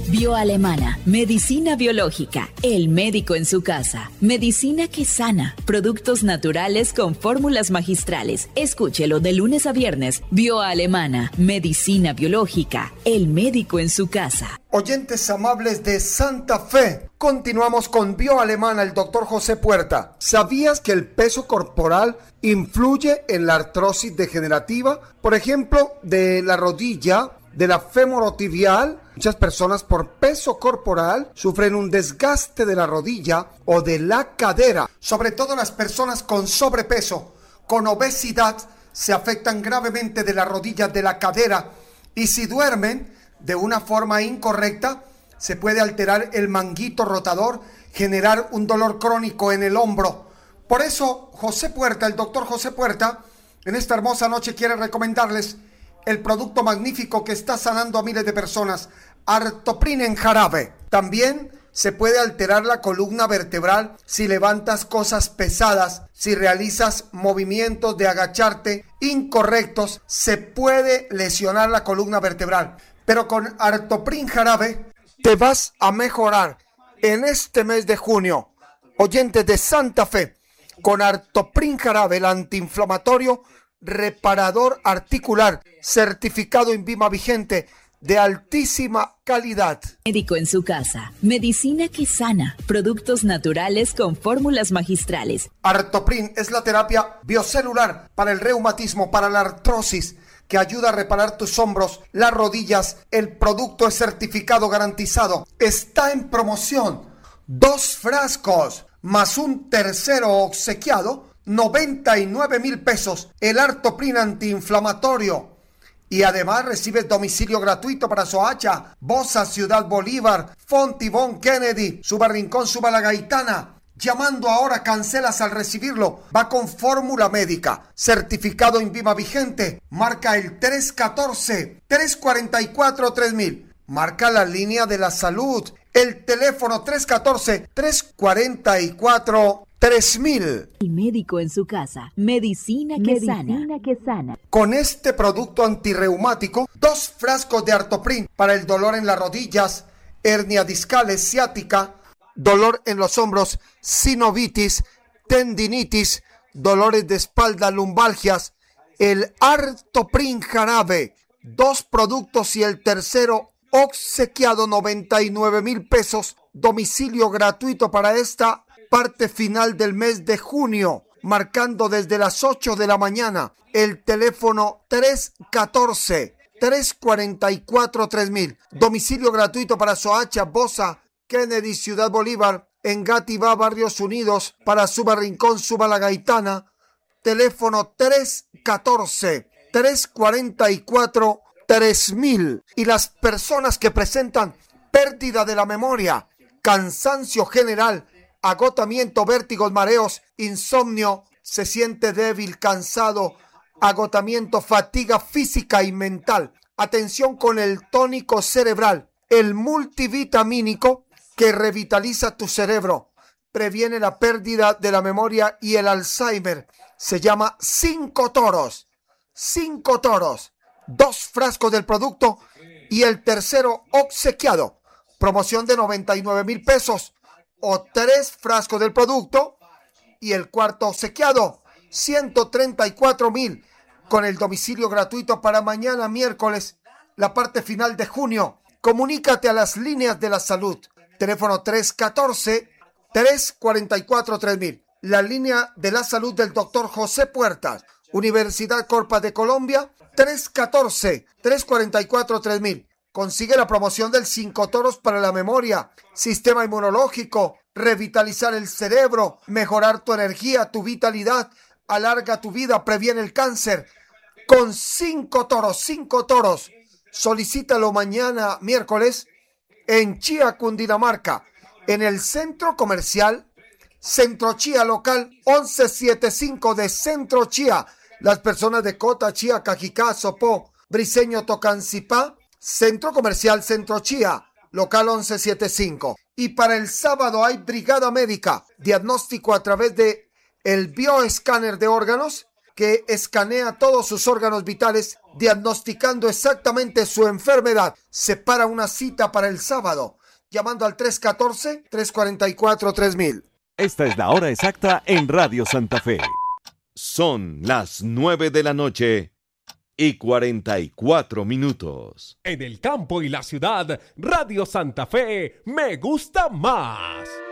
Bioalemana, medicina biológica, el médico en su casa, medicina que sana, productos naturales con fórmulas magistrales. Escúchelo de lunes a viernes. Bioalemana, medicina biológica, el médico en su casa. Oyentes amables de Santa Fe, continuamos con Bioalemana, el doctor José Puerta. ¿Sabías que el peso corporal influye en la artrosis degenerativa? Por ejemplo, de la rodilla, de la femorotibial. Muchas personas por peso corporal sufren un desgaste de la rodilla o de la cadera. Sobre todo las personas con sobrepeso, con obesidad, se afectan gravemente de la rodilla, de la cadera. Y si duermen de una forma incorrecta, se puede alterar el manguito rotador, generar un dolor crónico en el hombro. Por eso, José Puerta, el doctor José Puerta, en esta hermosa noche quiere recomendarles el producto magnífico que está sanando a miles de personas, Artoprin en jarabe. También se puede alterar la columna vertebral si levantas cosas pesadas, si realizas movimientos de agacharte incorrectos, se puede lesionar la columna vertebral. Pero con Artoprin jarabe te vas a mejorar en este mes de junio. Oyentes de Santa Fe, con Artoprin jarabe, el antiinflamatorio reparador articular, certificado INVIMA vigente, de altísima calidad. Médico en su casa, medicina que sana, productos naturales con fórmulas magistrales. Artoprin es la terapia biocelular para el reumatismo, para la artrosis, que ayuda a reparar tus hombros, las rodillas. El producto es certificado garantizado. Está en promoción. 2 frascos más un tercero obsequiado, 99,000 pesos. El Artoprin antiinflamatorio. Y además recibes domicilio gratuito para Soacha, Bosa, Ciudad Bolívar, Fontibón, Kennedy, Suba Rincón, Suba La Gaitana. Llamando ahora, cancelas al recibirlo. Va con fórmula médica, certificado INVIMA vigente. Marca el 314-344-3000. Marca la línea de la salud. El teléfono 314-344-3000. El médico en su casa, medicina que sana. Con este producto antirreumático, 2 frascos de Artoprin para el dolor en las rodillas, hernia discales, ciática, dolor en los hombros, sinovitis, tendinitis, dolores de espalda, lumbalgias. El Artoprin jarabe, 2 productos y el tercero obsequiado, 99,000 pesos. Domicilio gratuito para esta parte final del mes de junio, marcando desde las 8 de la mañana. El teléfono 314-344-3000. Domicilio gratuito para Soacha, Bosa, Kennedy, Ciudad Bolívar, Engativá, Barrios Unidos, para Suba Rincón, Suba La Gaitana. Teléfono 314-344-3000. Y las personas que presentan pérdida de la memoria, cansancio general, agotamiento, vértigos, mareos, insomnio, se siente débil, cansado, agotamiento, fatiga física y mental. Atención con el tónico cerebral, el multivitamínico que revitaliza tu cerebro, previene la pérdida de la memoria y el Alzheimer. Se llama 5 toros. 5 toros. 2 frascos del producto y el tercero obsequiado. Promoción de 99,000 pesos. O 3 frascos del producto y el cuarto obsequiado, 134,000, con el domicilio gratuito para mañana miércoles, la parte final de junio. Comunícate a las líneas de la salud. Teléfono 314-344-3000. La línea de la salud del doctor José Puertas, Universidad Corpa de Colombia, 314-344-3000. Consigue la promoción del 5 toros para la memoria, sistema inmunológico, revitalizar el cerebro, mejorar tu energía, tu vitalidad, alarga tu vida, previene el cáncer. Con 5 toros. Solicítalo mañana miércoles en Chía, Cundinamarca, en el centro comercial Centro Chía local 1175 de Centro Chía. Las personas de Cota, Chía, Cajicá, Sopó, Briceño, Tocancipá, Centro Comercial Centro Chía, local 1175. Y para el sábado hay brigada médica, diagnóstico a través de el bioescáner de órganos que escanea todos sus órganos vitales, diagnosticando exactamente su enfermedad. Separa una cita para el sábado, llamando al 314-344-3000. Esta es la hora exacta en Radio Santa Fe. Son las 9 de la noche y 44 minutos. En el campo y la ciudad, Radio Santa Fe me gusta más.